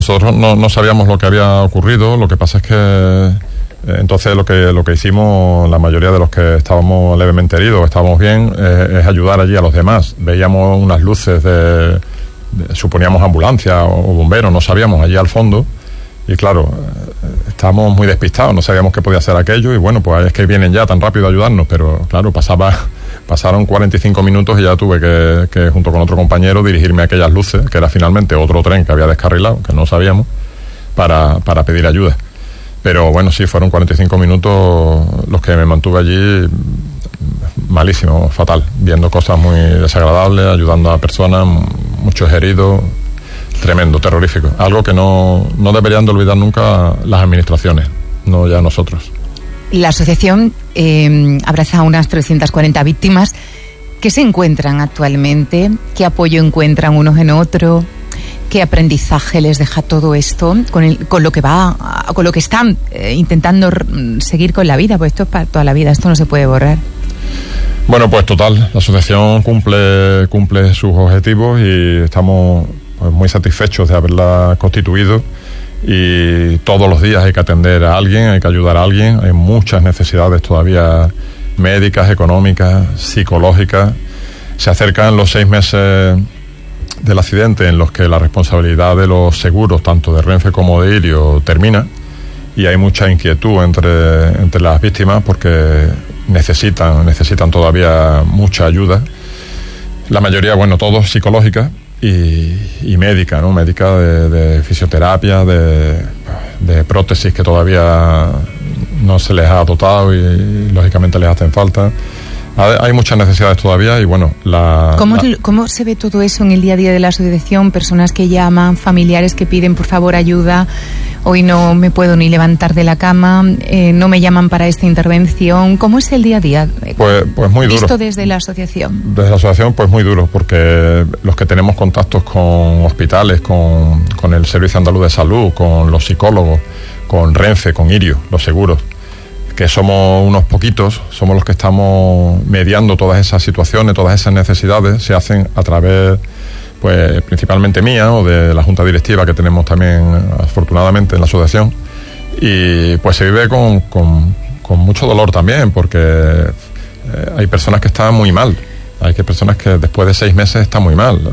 Nosotros no sabíamos lo que había ocurrido. Lo que pasa es que entonces lo que hicimos, la mayoría de los que estábamos levemente heridos, estábamos bien, es ayudar allí a los demás. Veíamos unas luces suponíamos ambulancia o bomberos, no sabíamos, allí al fondo. Y claro, estábamos muy despistados, no sabíamos qué podía ser aquello. Y bueno, pues es que vienen ya tan rápido a ayudarnos. Pero claro, pasaron 45 minutos y ya tuve que junto con otro compañero dirigirme a aquellas luces, que era finalmente otro tren que había descarrilado, que no sabíamos, para pedir ayuda. Pero bueno, sí, fueron 45 minutos los que me mantuve allí, malísimo, fatal, viendo cosas muy desagradables, ayudando a personas, muchos heridos, tremendo, terrorífico. Algo que no deberían de olvidar nunca las administraciones, no ya nosotros. La asociación abraza a unas 340 víctimas. ¿Qué se encuentran actualmente? ¿Qué apoyo encuentran unos en otro? ¿Qué aprendizaje les deja todo esto con lo que están intentando seguir con la vida? Pues esto es para toda la vida, esto no se puede borrar. Bueno, pues total, la asociación cumple sus objetivos y estamos pues muy satisfechos de haberla constituido. Y todos los días hay que atender a alguien, hay que ayudar a alguien. Hay muchas necesidades todavía médicas, económicas, psicológicas. Se acercan los 6 meses del accidente en los que la responsabilidad de los seguros, tanto de Renfe como de Irio, termina, y hay mucha inquietud entre las víctimas porque necesitan todavía mucha ayuda. La mayoría, bueno, todos psicológica y médica, ¿no? Médica de fisioterapia, de prótesis que todavía no se les ha dotado y lógicamente les hacen falta. Hay muchas necesidades todavía y bueno, ¿Cómo se ve todo eso en el día a día de la asociación? Personas que llaman, familiares que piden por favor ayuda, hoy no me puedo ni levantar de la cama, no me llaman para esta intervención. ¿Cómo es el día a día? Pues muy duro. Visto desde la asociación. Desde la asociación pues muy duro, porque los que tenemos contactos con hospitales, con el Servicio Andaluz de Salud, con los psicólogos, con Renfe, con Irio, los seguros, que somos unos poquitos, somos los que estamos mediando todas esas situaciones, todas esas necesidades, se hacen a través, pues principalmente mía o de la junta directiva que tenemos también afortunadamente en la asociación, y pues se vive con mucho dolor también, porque hay personas que están muy mal, hay personas que después de 6 meses están muy mal,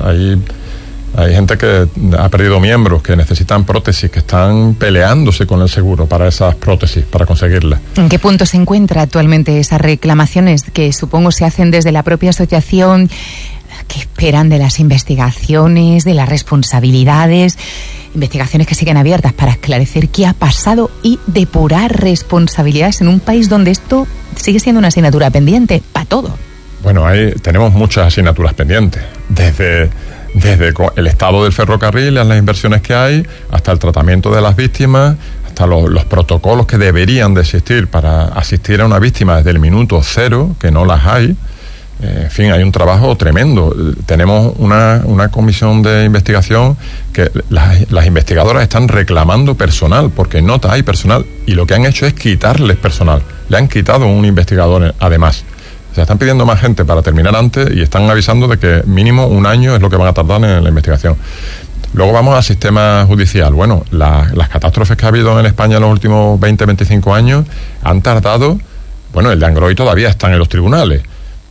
hay gente que ha perdido miembros, que necesitan prótesis, que están peleándose con el seguro para esas prótesis, para conseguirlas. ¿En qué punto se encuentra actualmente esas reclamaciones que supongo se hacen desde la propia asociación? ¿Qué esperan de las investigaciones, de las responsabilidades? Investigaciones que siguen abiertas para esclarecer qué ha pasado y depurar responsabilidades en un país donde esto sigue siendo una asignatura pendiente para todo. Bueno, tenemos muchas asignaturas pendientes, desde el estado del ferrocarril, las inversiones que hay, hasta el tratamiento de las víctimas, hasta los protocolos que deberían de existir para asistir a una víctima desde el minuto 0, que no las hay. En fin, hay un trabajo tremendo. Tenemos una comisión de investigación que las investigadoras están reclamando personal, porque no hay personal, y lo que han hecho es quitarles personal. Le han quitado un investigador además. Se están pidiendo más gente para terminar antes y están avisando de que mínimo 1 año es lo que van a tardar en la investigación. Luego vamos al sistema judicial. Bueno, las catástrofes que ha habido en España en los últimos 20-25 años han tardado. Bueno, el de Angroy todavía está en los tribunales.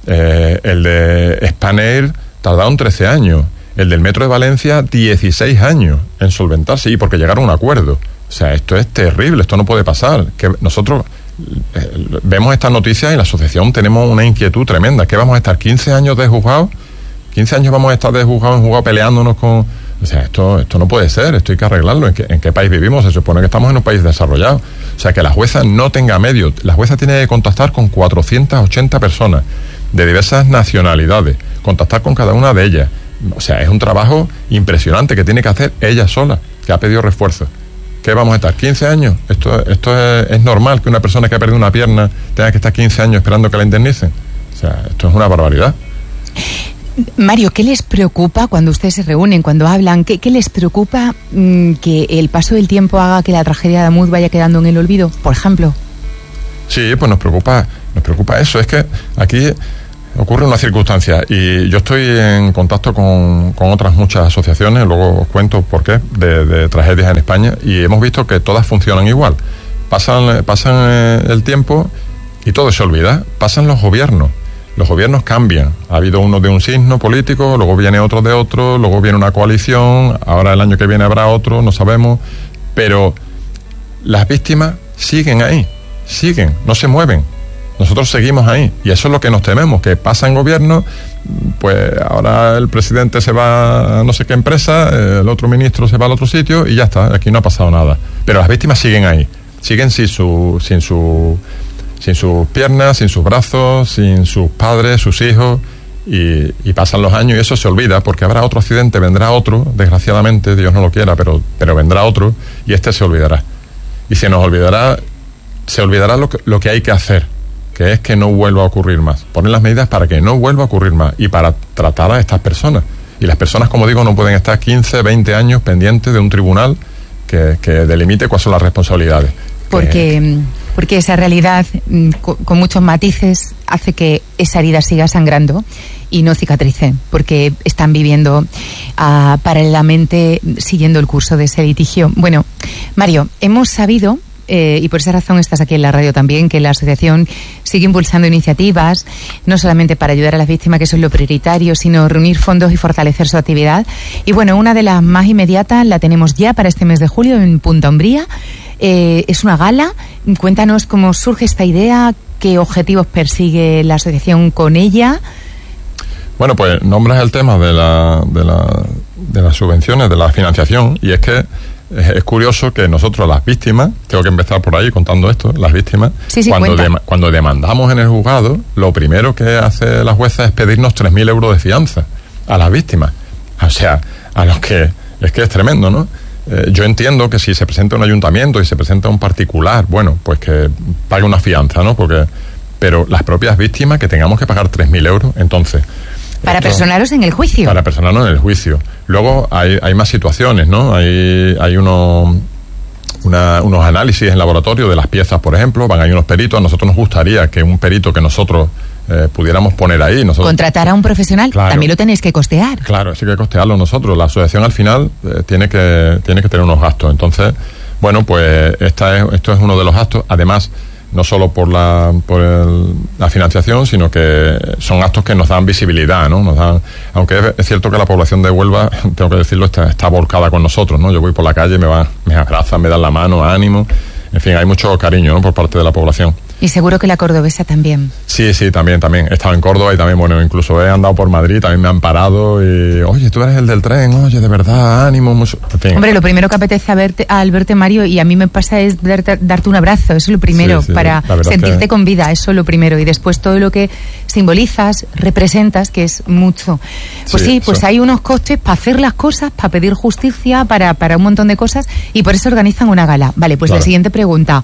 El de Spanair tardaron 13 años. El del Metro de Valencia 16 años en solventarse, y porque llegaron a un acuerdo. O sea, esto es terrible, esto no puede pasar. Que nosotros vemos estas noticias y en la asociación tenemos una inquietud tremenda. ¿Qué vamos a estar 15 años de juzgado? 15 años vamos a estar de juzgado en juzgado peleándonos con... O sea, esto no puede ser, esto hay que arreglarlo. ¿En qué país vivimos? Se supone que estamos en un país desarrollado. O sea, que la jueza no tenga medios. La jueza tiene que contactar con 480 personas de diversas nacionalidades, contactar con cada una de ellas. O sea, es un trabajo impresionante que tiene que hacer ella sola, que ha pedido refuerzo. ¿Qué vamos a estar? ¿15 años? Esto es normal que una persona que ha perdido una pierna tenga que estar 15 años esperando que la indemnicen. O sea, esto es una barbaridad. Mario, ¿qué les preocupa cuando ustedes se reúnen, cuando hablan? ¿Qué les preocupa que el paso del tiempo haga que la tragedia de Amuz vaya quedando en el olvido, por ejemplo? Sí, pues nos preocupa eso. Es que aquí ocurre una circunstancia, y yo estoy en contacto con otras muchas asociaciones, luego os cuento por qué, de tragedias en España, y hemos visto que todas funcionan igual. Pasan el tiempo y todo se olvida. Pasan los gobiernos cambian. Ha habido uno de un signo político, luego viene otro de otro, luego viene una coalición, ahora el año que viene habrá otro, no sabemos, pero las víctimas siguen ahí, no se mueven. Nosotros seguimos ahí, y eso es lo que nos tememos, que pasa en gobierno, pues ahora el presidente se va a no sé qué empresa, el otro ministro se va al otro sitio y ya está, aquí no ha pasado nada. Pero las víctimas siguen ahí, siguen sin sus piernas, sin sus brazos, sin sus padres, sus hijos, y pasan los años y eso se olvida, porque habrá otro accidente, vendrá otro, desgraciadamente, Dios no lo quiera, pero vendrá otro, y este se olvidará. Y se olvidará lo que hay que hacer, que es que no vuelva a ocurrir más. Poner las medidas para que no vuelva a ocurrir más y para tratar a estas personas. Y las personas, como digo, no pueden estar 15, 20 años pendientes de un tribunal que delimite cuáles son las responsabilidades. Porque esa realidad, con muchos matices, hace que esa herida siga sangrando y no cicatrice, porque están viviendo paralelamente, siguiendo el curso de ese litigio. Bueno, Mario, hemos sabido, y por esa razón estás aquí en la radio también, que la asociación sigue impulsando iniciativas, no solamente para ayudar a las víctimas, que eso es lo prioritario, sino reunir fondos y fortalecer su actividad. Y bueno, una de las más inmediatas la tenemos ya para este mes de julio en Punta Umbría. Es una gala. Cuéntanos cómo surge esta idea, qué objetivos persigue la asociación con ella. Bueno, pues nombras el tema de las subvenciones, de la financiación, y es que es curioso que nosotros, las víctimas, tengo que empezar por ahí contando esto, las víctimas, cuando demandamos en el juzgado, lo primero que hace la jueza es pedirnos 3.000 euros de fianza a las víctimas. O sea, a los que... Es que es tremendo, ¿no? Yo entiendo que si se presenta un ayuntamiento y se presenta un particular, bueno, pues que pague una fianza, ¿no? Pero las propias víctimas, que tengamos que pagar 3.000 euros, entonces... Para personaros en el juicio. Para personarnos en el juicio. Luego hay más situaciones, ¿no? Hay unos análisis en laboratorio de las piezas, por ejemplo, van ahí unos peritos. A nosotros nos gustaría que un perito que nosotros pudiéramos poner ahí. Contratar a un profesional, claro, también lo tenéis que costear. Claro, sí que costearlo nosotros. La asociación al final tiene que tener unos gastos. Entonces, bueno, pues esto es uno de los gastos. Además, no solo por la financiación, sino que son actos que nos dan visibilidad, ¿no? Aunque es cierto que la población de Huelva, tengo que decirlo, está volcada con nosotros, ¿no? Yo voy por la calle, me abrazan, me dan la mano, ánimo. En fin, hay mucho cariño, ¿no?, por parte de la población. Y seguro que la cordobesa también. Sí, también. He estado en Córdoba y también, bueno, incluso he andado por Madrid, también me han parado y, oye, tú eres el del tren, oye, de verdad, ánimo. En fin. Hombre, lo primero que apetece al verte, Mario, y a mí me pasa es darte un abrazo, eso es lo primero, para sentirte con vida, eso es lo primero. Y después todo lo que simbolizas, representas, que es mucho. Pues sí, hay unos costes para hacer las cosas, para pedir justicia, para un montón de cosas, y por eso organizan una gala. Vale, pues claro. La siguiente pregunta,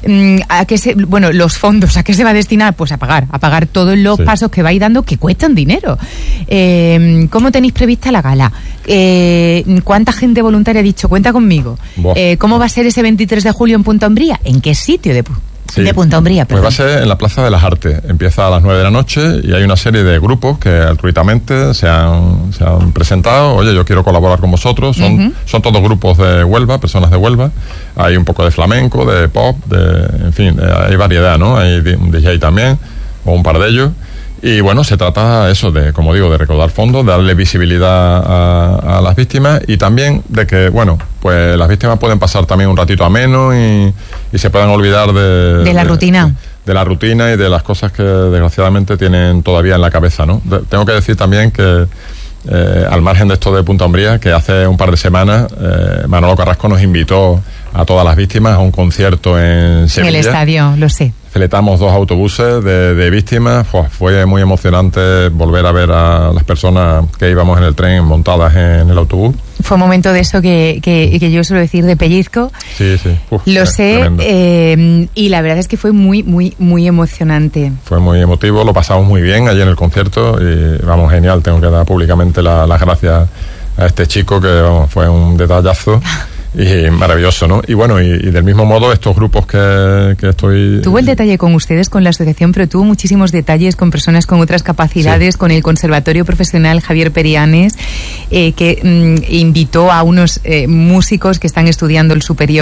los fondos, ¿a qué se va a destinar? Pues a pagar todos los pasos que vais dando, que cuestan dinero. ¿Cómo tenéis prevista la gala? ¿Cuánta gente voluntaria ha dicho, cuenta conmigo? ¿Cómo va a ser ese 23 de julio en Punta Umbría? ¿En qué sitio de Punta Umbría? Pues va a ser en la Plaza de las Artes. Empieza a las 9 de la noche y hay una serie de grupos que altruitamente se han presentado. Oye, yo quiero colaborar con vosotros. Son todos grupos de Huelva, personas de Huelva. Hay un poco de flamenco, de pop, en fin, hay variedad, ¿no? Hay un DJ también, o un par de ellos. Y bueno, se trata eso de, como digo, de recaudar fondos, de darle visibilidad a las víctimas y también de que, bueno, pues las víctimas pueden pasar también un ratito ameno y se puedan olvidar de la rutina. De la rutina y de las cosas que desgraciadamente tienen todavía en la cabeza, ¿no? Tengo que decir también que al margen de esto de Punta Umbría, que hace un par de semanas Manolo Carrasco nos invitó a todas las víctimas a un concierto en Sevilla. En el estadio, lo sé. Fletamos 2 autobuses de víctimas. Fue muy emocionante volver a ver a las personas que íbamos en el tren montadas en el autobús. Fue un momento de eso que yo suelo decir de pellizco. Sí. Lo sé, y la verdad es que fue muy, muy, muy emocionante. Fue muy emotivo, lo pasamos muy bien allí en el concierto y vamos, genial. Tengo que dar públicamente las gracias a este chico que fue un detallazo. Y maravilloso, ¿no? Y bueno, y del mismo modo estos grupos que estoy... Tuvo el detalle con ustedes, con la asociación, pero tuvo muchísimos detalles con personas con otras capacidades, con el Conservatorio Profesional Javier Perianes, que invitó a unos músicos que están estudiando el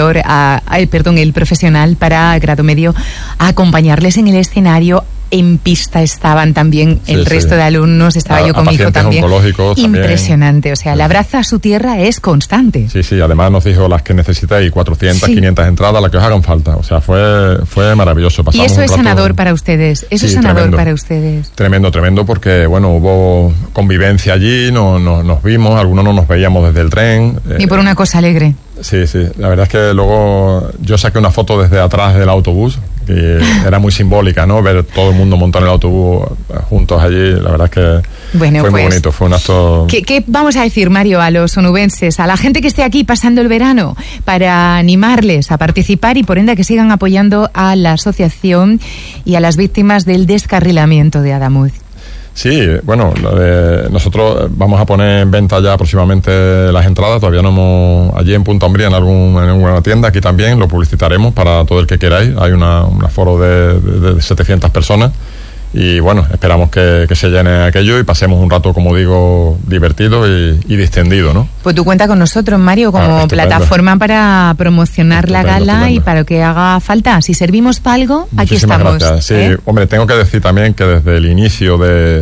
el profesional para grado medio, a acompañarles en el escenario. En pista estaban también el resto de alumnos, estaba yo con mi hijo también. Impresionante, o sea, el abrazo a su tierra es constante. Sí, además nos dijo las que necesitáis, 400, 500 entradas, las que os hagan falta. O sea, fue maravilloso. Pasamos y eso es sanador para ustedes, eso es sanador para ustedes. Tremendo, porque bueno, hubo convivencia allí, nos vimos, algunos no nos veíamos desde el tren. Ni por una cosa alegre. Sí, la verdad es que luego yo saqué una foto desde atrás del autobús, que era muy simbólica, ¿no? Ver todo el mundo montado en el autobús juntos allí, la verdad es que fue muy bonito, fue un acto... ¿Qué vamos a decir, Mario, a los onubenses, a la gente que esté aquí pasando el verano, para animarles a participar y por ende que sigan apoyando a la asociación y a las víctimas del descarrilamiento de Adamuz? Sí, bueno, nosotros vamos a poner en venta ya próximamente las entradas, todavía no hemos, allí en Punta Umbría en alguna tienda, aquí también lo publicitaremos para todo el que queráis, hay un aforo de 700 personas y bueno, esperamos que se llene aquello y pasemos un rato, como digo, divertido y distendido, ¿no? Pues tú cuenta con nosotros, Mario, como plataforma para promocionar la gala y para lo que haga falta. Si servimos para algo, aquí estamos. Gracias. Sí, hombre, tengo que decir también que desde el inicio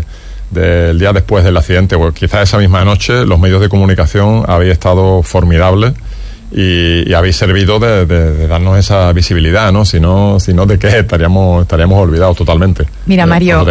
del día después del accidente, o quizás esa misma noche, los medios de comunicación habéis estado formidables y habéis servido de darnos esa visibilidad, ¿no? Si no de qué estaríamos olvidados totalmente. Mira, Mario,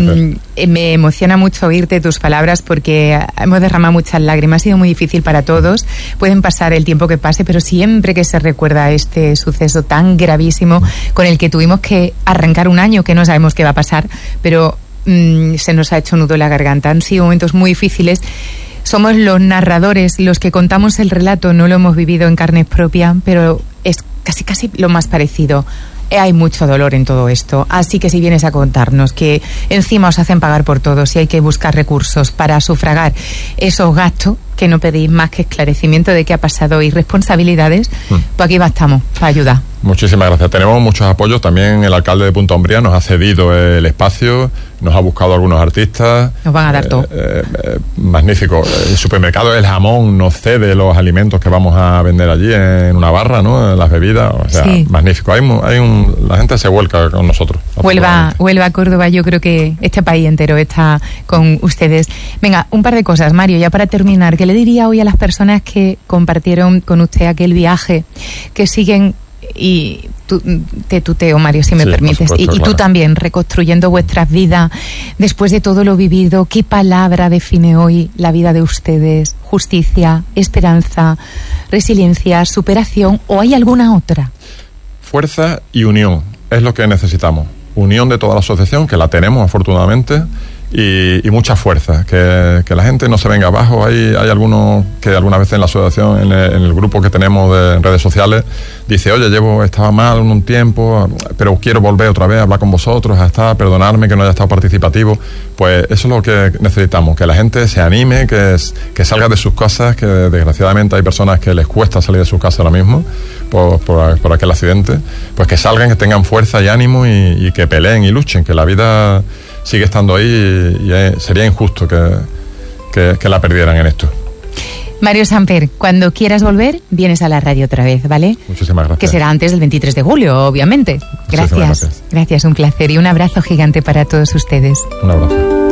me emociona mucho oírte tus palabras porque hemos derramado muchas lágrimas, ha sido muy difícil para todos, pueden pasar el tiempo que pase, pero siempre que se recuerda este suceso tan gravísimo con el que tuvimos que arrancar un año, que no sabemos qué va a pasar, pero se nos ha hecho nudo en la garganta, han sido momentos muy difíciles. Somos los narradores, los que contamos el relato, no lo hemos vivido en carne propia, pero es casi lo más parecido. Hay mucho dolor en todo esto, así que si vienes a contarnos que encima os hacen pagar por todo, si hay que buscar recursos para sufragar esos gastos, que no pedís más que esclarecimiento de qué ha pasado y responsabilidades, pues aquí estamos, para ayudar. Muchísimas gracias. Tenemos muchos apoyos. También el alcalde de Punta Umbría nos ha cedido el espacio, nos ha buscado algunos artistas. Nos van a dar todo. Magnífico. El supermercado El Jamón nos cede los alimentos que vamos a vender allí en una barra, ¿no? Las bebidas. O sea, magnífico. La gente se vuelca con nosotros. Huelva, Córdoba, yo creo que este país entero está con ustedes. Venga, un par de cosas, Mario, ya para terminar. ¿Qué le diría hoy a las personas que compartieron con usted aquel viaje, que siguen, y te tuteo, Mario, si me permites, supuesto, y tú también, reconstruyendo vuestras vidas después de todo lo vivido? ¿Qué palabra define hoy la vida de ustedes? ¿Justicia, esperanza, resiliencia, superación, o hay alguna otra? Fuerza y unión es lo que necesitamos. Unión de toda la asociación, que la tenemos afortunadamente, y mucha fuerza, que la gente no se venga abajo. Hay algunos que alguna vez en la asociación, en el grupo que tenemos en redes sociales, dice, oye, estaba mal un tiempo, pero quiero volver otra vez a hablar con vosotros, perdonarme que no haya estado participativo. Pues eso es lo que necesitamos, que la gente se anime, que salga de sus casas, que desgraciadamente hay personas que les cuesta salir de sus casas ahora mismo por aquel accidente, pues que salgan, que tengan fuerza y ánimo y que peleen y luchen, que la vida sigue estando ahí y sería injusto que la perdieran en esto. Mario Samper, cuando quieras volver, vienes a la radio otra vez, ¿vale? Muchísimas gracias. Que será antes del 23 de julio, obviamente. Gracias, un placer y un abrazo gigante para todos ustedes. Un abrazo.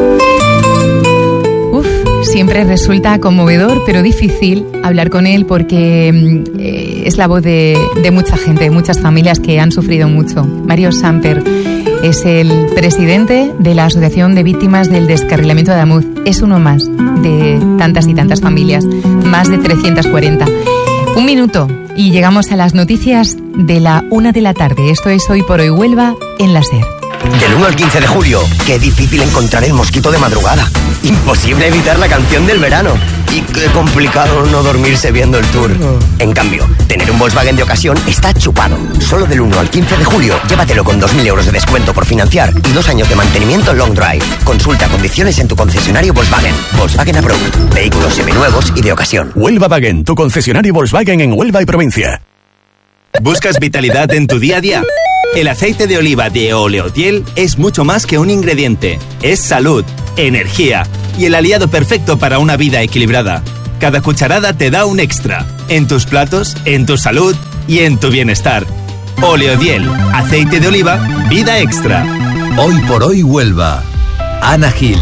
Siempre resulta conmovedor, pero difícil hablar con él porque es la voz de mucha gente, de muchas familias que han sufrido mucho. Mario Samper es el presidente de la Asociación de Víctimas del Descarrilamiento de Adamuz. Es uno más de tantas y tantas familias, más de 340. Un minuto y llegamos a las noticias de la 1 de la tarde. Esto es Hoy por Hoy Huelva en la SER. Del 1 al 15 de julio, qué difícil encontrar el mosquito de madrugada. Imposible evitar la canción del verano. Y qué complicado no dormirse viendo el tour. En cambio, tener un en Volkswagen de ocasión está chupado. Solo del 1 al 15 de julio, llévatelo con 2.000 euros de descuento por financiar y 2 años de mantenimiento long drive. Consulta condiciones en tu concesionario Volkswagen. Volkswagen Approved. Vehículos seminuevos y de ocasión. Huelva Wagen, tu concesionario Volkswagen en Huelva y provincia. ¿Buscas vitalidad en tu día a día? El aceite de oliva de Oleotiel es mucho más que un ingrediente. Es salud, energía y el aliado perfecto para una vida equilibrada. Cada cucharada te da un extra. En tus platos, en tu salud y en tu bienestar. Oleodiel, aceite de oliva, vida extra. Hoy por hoy Huelva. Ana Gil.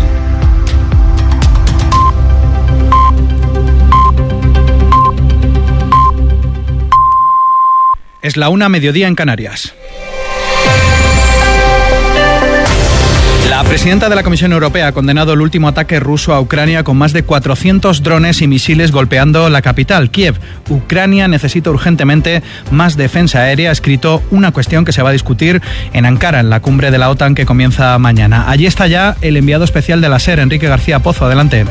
Es la 1:00 en Canarias. La presidenta de la Comisión Europea ha condenado el último ataque ruso a Ucrania con más de 400 drones y misiles golpeando la capital, Kiev. Ucrania necesita urgentemente más defensa aérea. Ha escrito una cuestión que se va a discutir en Ankara, en la cumbre de la OTAN que comienza mañana. Allí está ya el enviado especial de la SER, Enrique García Pozo. Adelante.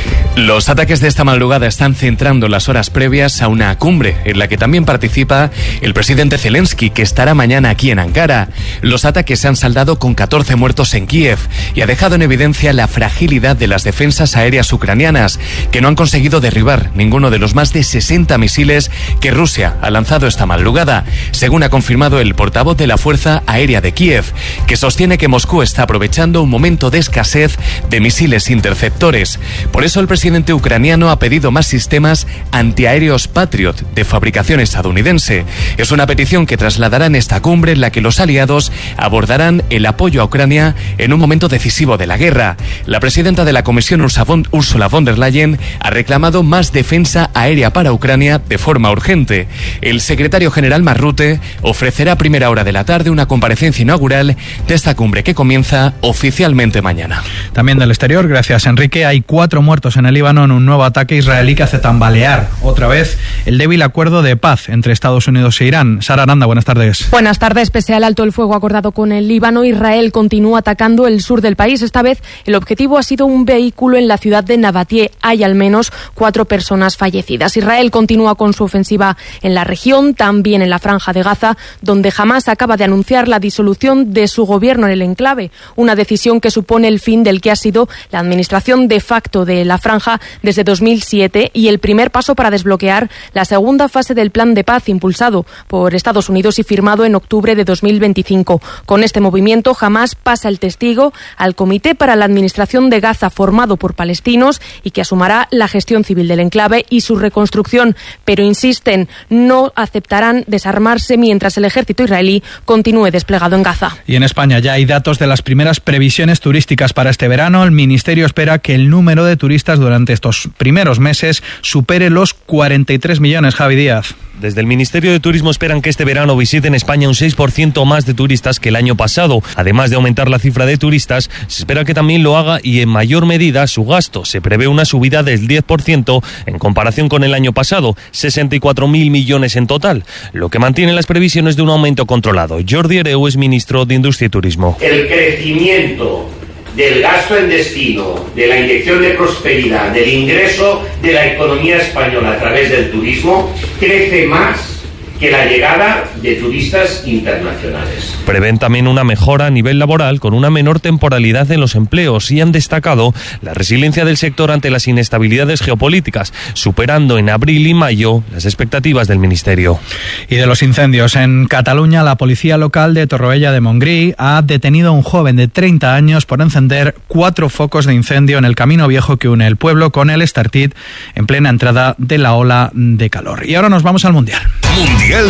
Los ataques de esta madrugada están centrando las horas previas a una cumbre en la que también participa el presidente Zelensky, que estará mañana aquí en Ankara. Los ataques se han saldado con 14 muertos en Kiev y ha dejado en evidencia la fragilidad de las defensas aéreas ucranianas, que no han conseguido derribar ninguno de los más de 60 misiles que Rusia ha lanzado esta madrugada, según ha confirmado el portavoz de la Fuerza Aérea de Kiev, que sostiene que Moscú está aprovechando un momento de escasez de misiles interceptores. Por eso el presidente ucraniano ha pedido más sistemas antiaéreos Patriot de fabricación estadounidense. Es una petición que trasladará en esta cumbre en la que los aliados abordarán el apoyo a Ucrania en un momento decisivo de la guerra. La presidenta de la Comisión, Ursula von der Leyen, ha reclamado más defensa aérea para Ucrania de forma urgente. El secretario general Mark Rutte ofrecerá a primera hora de la tarde una comparecencia inaugural de esta cumbre que comienza oficialmente mañana. También del exterior, gracias Enrique, hay 4 muertos en el Líbano en un nuevo ataque israelí que hace tambalear otra vez el débil acuerdo de paz entre Estados Unidos e Irán. Sara Aranda, buenas tardes. Buenas tardes. Pese al alto el fuego acordado con el Líbano, Israel continúa atacando el sur del país. Esta vez el objetivo ha sido un vehículo en la ciudad de Nabatie. Hay al menos 4 personas fallecidas. Israel continúa con su ofensiva en la región, también en la Franja de Gaza, donde Hamás acaba de anunciar la disolución de su gobierno en el enclave, una decisión que supone el fin del que ha sido la administración de facto de la Franja desde 2007 y el primer paso para desbloquear la segunda fase del plan de paz impulsado por Estados Unidos y firmado en octubre de 2025. Con este movimiento, Hamás pasa el testigo al Comité para la Administración de Gaza, formado por palestinos y que asumirá la gestión civil del enclave y su reconstrucción, pero insisten, no aceptarán desarmarse mientras el ejército israelí continúe desplegado en Gaza. Y en España ya hay datos de las primeras previsiones turísticas para este verano. El Ministerio espera que el número de turistas durante estos primeros meses supere los 43 millones. Javi Díaz. Desde el Ministerio de Turismo esperan que este verano visiten España un 6% más de turistas que el año pasado. Además de aumentar la cifra de turistas, se espera que también lo haga y en mayor medida su gasto. Se prevé una subida del 10% en comparación con el año pasado, 64.000 millones en total, lo que mantiene las previsiones de un aumento controlado. Jordi Hereu es ministro de Industria y Turismo. El crecimiento del gasto en destino, de la inyección de prosperidad, del ingreso de la economía española a través del turismo, crece más que la llegada de turistas internacionales. Prevén también una mejora a nivel laboral con una menor temporalidad en los empleos y han destacado la resiliencia del sector ante las inestabilidades geopolíticas, superando en abril y mayo las expectativas del Ministerio. Y de los incendios en Cataluña, la policía local de Torroella de Montgrí ha detenido a un joven de 30 años por encender 4 focos de incendio en el camino viejo que une el pueblo con el Estartit en plena entrada de la ola de calor. Y ahora nos vamos al Mundial. Mundial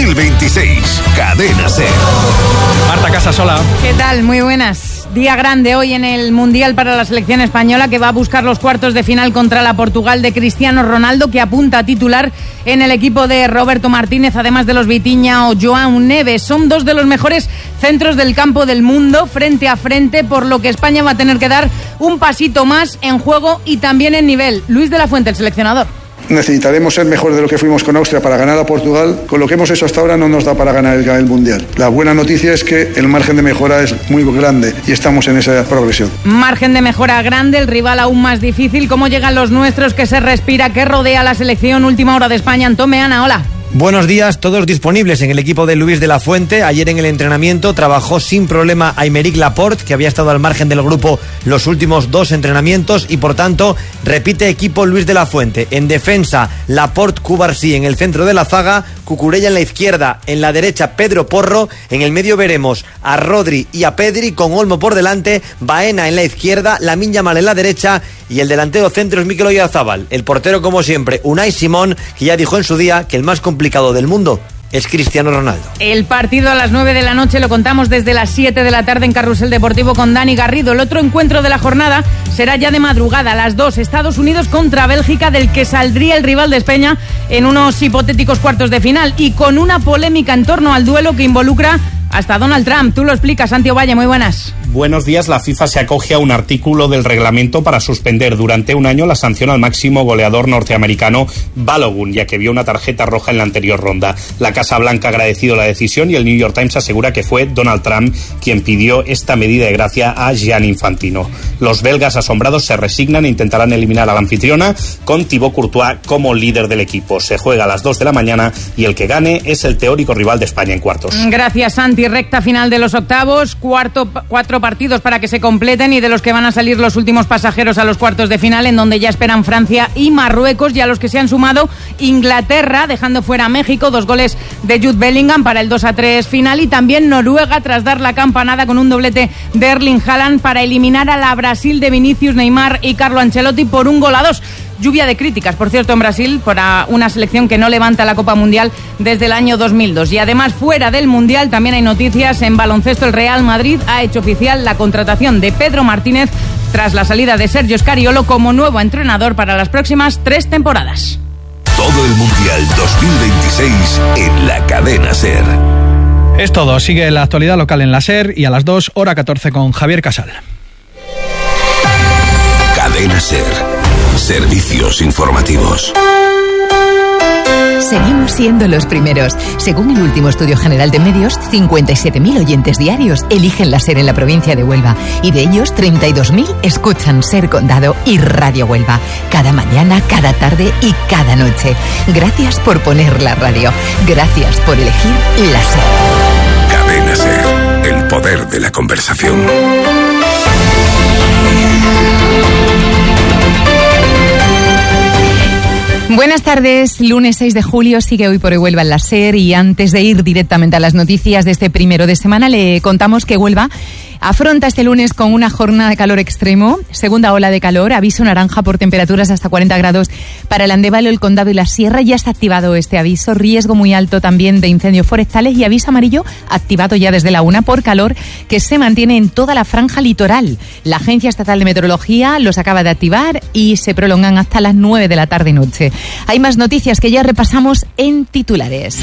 2026, Cadena SER. Marta Casasola. ¿Qué tal? Muy buenas. Día grande hoy en el Mundial para la selección española, que va a buscar los cuartos de final contra la Portugal de Cristiano Ronaldo, que apunta a titular en el equipo de Roberto Martínez, además de los Vitinha o João Neves. Son 2 de los mejores centros del campo del mundo frente a frente, por lo que España va a tener que dar un pasito más en juego y también en nivel. Luis de la Fuente, el seleccionador. Necesitaremos ser mejor de lo que fuimos con Austria para ganar a Portugal. Con lo que hemos hecho hasta ahora no nos da para ganar el Mundial. La buena noticia es que el margen de mejora es muy grande y estamos en esa progresión. Margen de mejora grande, el rival aún más difícil. ¿Cómo llegan los nuestros? ¿Qué se respira? ¿Qué rodea la selección? Última hora de España. Antón Meana, hola. Buenos días, todos disponibles en el equipo de Luis de la Fuente. Ayer en el entrenamiento trabajó sin problema Aymeric Laporte, que había estado al margen del grupo los últimos 2 entrenamientos, y por tanto repite equipo Luis de la Fuente. En defensa, Laporte, Cubarsí en el centro de la zaga, Cucurella en la izquierda, en la derecha Pedro Porro, en el medio veremos a Rodri y a Pedri con Olmo por delante, Baena en la izquierda, Lamine Yamal en la derecha y el delantero centro es Mikel Oyarzabal. El portero, como siempre, Unai Simón, que ya dijo en su día que el más complicado del mundo es Cristiano Ronaldo. El partido a las 9 de la noche lo contamos desde las 7 de la tarde en Carrusel Deportivo con Dani Garrido. El otro encuentro de la jornada será ya de madrugada, a las 2, Estados Unidos contra Bélgica, del que saldría el rival de España en unos hipotéticos cuartos de final, y con una polémica en torno al duelo que involucra hasta Donald Trump. Tú lo explicas, Santi Ovalle, muy buenas. Buenos días. La FIFA se acoge a un artículo del reglamento para suspender durante un año la sanción al máximo goleador norteamericano Balogun, ya que vio una tarjeta roja en la anterior ronda. La Casa Blanca ha agradecido la decisión y el New York Times asegura que fue Donald Trump quien pidió esta medida de gracia a Gianni Infantino. Los belgas asombrados se resignan e intentarán eliminar a la anfitriona, con Thibaut Courtois como líder del equipo. Se juega a las 2 de la mañana y el que gane es el teórico rival de España en cuartos. Gracias, Santi. Recta final de los octavos, 4 partidos para que se completen, y de los que van a salir los últimos pasajeros a los cuartos de final, en donde ya esperan Francia y Marruecos, y a los que se han sumado Inglaterra, dejando fuera a México, 2 goles de Jude Bellingham para el 2-3 final, y también Noruega tras dar la campanada con un doblete de Erling Haaland para eliminar a la Brasil de Vinicius, Neymar y Carlo Ancelotti por 1-2. Lluvia de críticas, por cierto, en Brasil, para una selección que no levanta la Copa Mundial desde el año 2002. Y además, fuera del Mundial, también hay noticias en baloncesto. El Real Madrid ha hecho oficial la contratación de Pedro Martínez tras la salida de Sergio Scariolo como nuevo entrenador para las próximas 3 temporadas. Todo el Mundial 2026 en la cadena SER. Es todo. Sigue la actualidad local en la SER y a las 2, hora 14 con Javier Casal. Cadena SER. Servicios informativos. Seguimos siendo los primeros. Según el último estudio general de medios, 57.000 oyentes diarios eligen la SER en la provincia de Huelva, y de ellos 32.000 escuchan SER Condado y Radio Huelva cada mañana, cada tarde y cada noche. Gracias por poner la radio. Gracias por elegir la SER. Cadena SER, el poder de la conversación. Buenas tardes, lunes 6 de julio, sigue Hoy por Hoy Huelva en la SER, y antes de ir directamente a las noticias de este primero de semana, le contamos que Huelva afronta este lunes con una jornada de calor extremo, segunda ola de calor, aviso naranja por temperaturas hasta 40 grados para el Andévalo, el Condado y la Sierra. Ya está activado este aviso, riesgo muy alto también de incendios forestales, y aviso amarillo activado ya desde la 1 por calor, que se mantiene en toda la franja litoral. La Agencia Estatal de Meteorología los acaba de activar y se prolongan hasta las 9 de la tarde-noche. Hay más noticias que ya repasamos en titulares.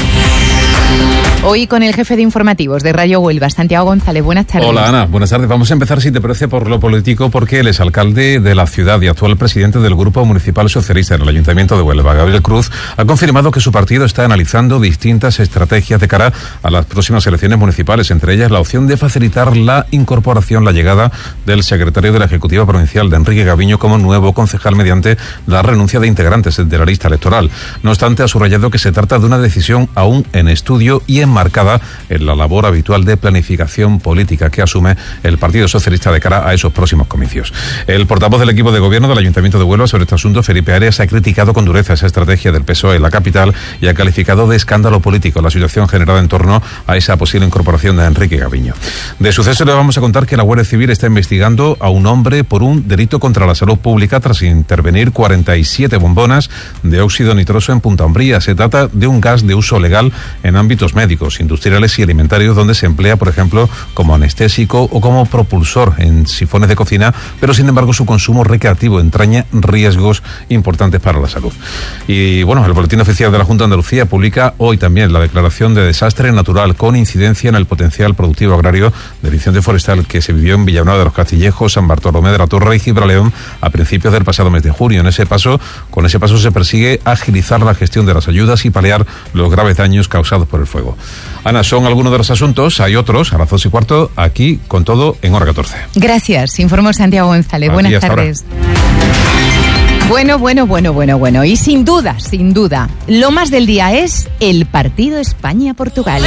Hoy con el jefe de informativos de Radio Huelva, Santiago González. Buenas tardes. Hola, Ana. Buenas tardes. Vamos a empezar, si te parece, por lo político, porque el exalcalde de la ciudad y actual presidente del Grupo Municipal Socialista en el Ayuntamiento de Huelva, Gabriel Cruz, ha confirmado que su partido está analizando distintas estrategias de cara a las próximas elecciones municipales, entre ellas la opción de facilitar la incorporación, la llegada del secretario de la Ejecutiva Provincial, de Enrique Gaviño, como nuevo concejal mediante la renuncia de integrantes de la lista electoral. No obstante, ha subrayado que se trata de una decisión aún en estudio y enmarcada en la labor habitual de planificación política que asume el Partido Socialista de cara a esos próximos comicios. El portavoz del equipo de gobierno del Ayuntamiento de Huelva sobre este asunto, Felipe Arias, ha criticado con dureza esa estrategia del PSOE en la capital y ha calificado de escándalo político la situación generada en torno a esa posible incorporación de Enrique Gaviño. De suceso le vamos a contar que la Guardia Civil está investigando a un hombre por un delito contra la salud pública tras intervenir 47 bombonas de óxido nitroso en Punta Umbría. Se trata de un gas de uso legal en ámbitos médicos, industriales y alimentarios, donde se emplea, por ejemplo, como anestésico o como propulsor en sifones de cocina, pero sin embargo su consumo recreativo entraña riesgos importantes para la salud. Y bueno, el Boletín Oficial de la Junta de Andalucía publica hoy también la declaración de desastre natural con incidencia en el potencial productivo agrario del incendio forestal que se vivió en Villanueva de los Castillejos, San Bartolomé de la Torre y Gibraleón a principios del pasado mes de junio. Con ese paso se persigue agilizar la gestión de las ayudas y paliar los graves daños causados por el fuego. Ana, son algunos de los asuntos, hay otros a las 2:15, aquí con todo en hora 14. Gracias, informó Santiago González. Buenas tardes. Bueno. Y sin duda, lo más del día es el partido España-Portugal.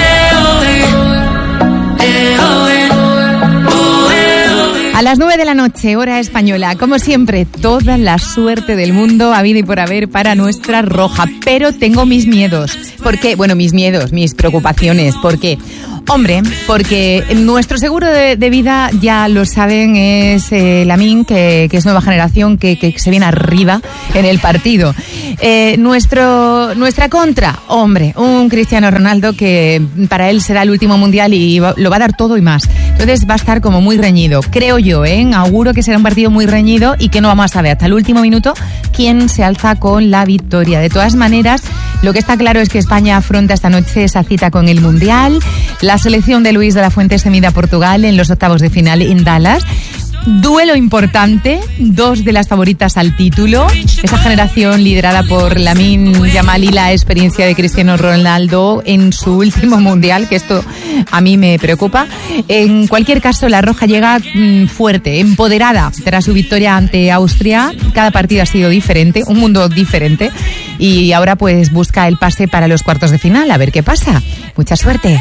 A las 9 de la noche, hora española. Como siempre, toda la suerte del mundo habida y por haber para nuestra roja. Pero tengo mis miedos. ¿Por qué? Bueno, mis preocupaciones. ¿Por qué? Hombre, porque nuestro seguro de vida, ya lo saben, es Lamine, que es nueva generación, que se viene arriba en el partido. Nuestra contra, hombre, un Cristiano Ronaldo que para él será el último mundial y lo va a dar todo y más. Entonces va a estar como muy reñido, creo yo, auguro que será un partido muy reñido y que no vamos a saber hasta el último minuto quién se alza con la victoria. De todas maneras, lo que está claro es que España afronta esta noche esa cita con el mundial. La selección de Luis de la Fuente se mide a Portugal en los octavos de final en Dallas. Duelo importante, 2 de las favoritas al título. Esa generación liderada por Lamine Yamal y la experiencia de Cristiano Ronaldo en su último mundial, que esto a mí me preocupa. En cualquier caso, la roja llega fuerte, empoderada tras su victoria ante Austria. Cada partido ha sido diferente, un mundo diferente. Y ahora pues busca el pase para los cuartos de final, a ver qué pasa. Mucha suerte.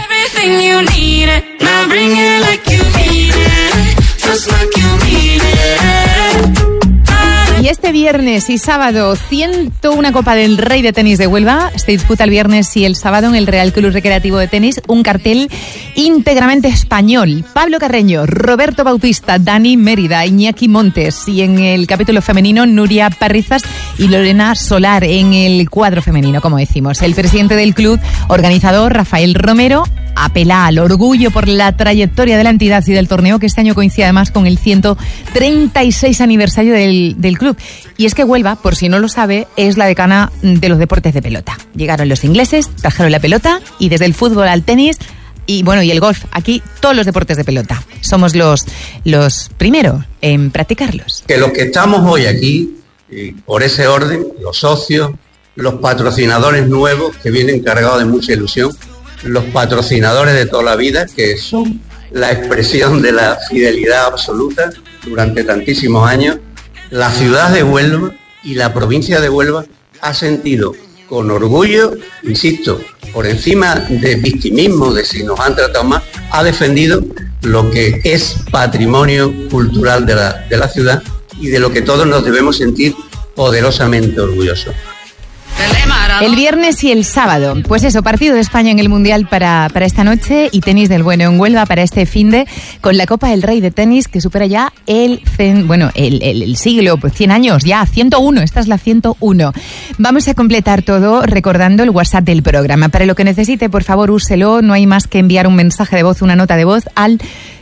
Y este viernes y sábado, 101 Copa del Rey de Tenis de Huelva. Se disputa el viernes y el sábado en el Real Club Recreativo de Tenis. Un cartel íntegramente español. Pablo Carreño, Roberto Bautista, Dani Mérida, Iñaki Montes. Y en el capítulo femenino, Nuria Parrizas y Lorena Solar en el cuadro femenino, como decimos. El presidente del club organizador, Rafael Romero, apela al orgullo por la trayectoria de la entidad y del torneo, que este año coincide además con el 136 aniversario del club. Y es que Huelva, por si no lo sabe, es la decana de los deportes de pelota. Llegaron los ingleses, trajeron la pelota y desde el fútbol al tenis y el golf, aquí todos los deportes de pelota. Somos los primeros en practicarlos. Que los que estamos hoy aquí, por ese orden, los socios, los patrocinadores nuevos que vienen cargados de mucha ilusión, los patrocinadores de toda la vida, que son la expresión de la fidelidad absoluta durante tantísimos años, la ciudad de Huelva y la provincia de Huelva ha sentido con orgullo, insisto, por encima de victimismo, de si nos han tratado mal, ha defendido lo que es patrimonio cultural de la ciudad y de lo que todos nos debemos sentir poderosamente orgullosos. El viernes y el sábado, pues eso, partido de España en el Mundial para esta noche y tenis del bueno en Huelva para este finde, con la Copa del Rey de Tenis que supera ya el siglo, pues 100 años ya, 101, esta es la 101. Vamos a completar todo recordando el WhatsApp del programa. Para lo que necesite, por favor, úselo, no hay más que enviar un mensaje de voz, una nota de voz al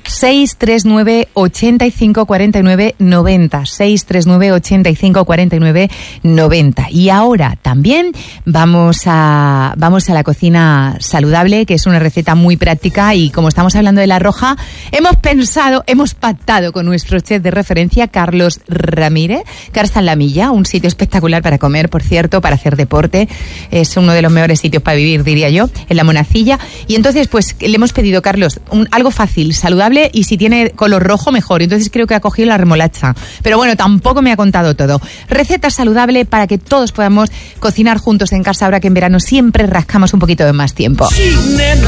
639 85 49 90, 639 85 49 90. Y ahora también vamos a la cocina saludable, que es una receta muy práctica, y como estamos hablando de la roja, hemos pactado con nuestro chef de referencia, Carlos Ramírez, Carsta en la Milla, un sitio espectacular para comer, por cierto, para hacer deporte, es uno de los mejores sitios para vivir, diría yo, en la Monacilla. Y entonces pues le hemos pedido, Carlos, algo fácil, saludable, y si tiene color rojo mejor. Entonces creo que ha cogido la remolacha, pero bueno, tampoco me ha contado todo. Receta saludable para que todos podamos cocinar juntos en casa ahora que en verano siempre rascamos un poquito de más tiempo.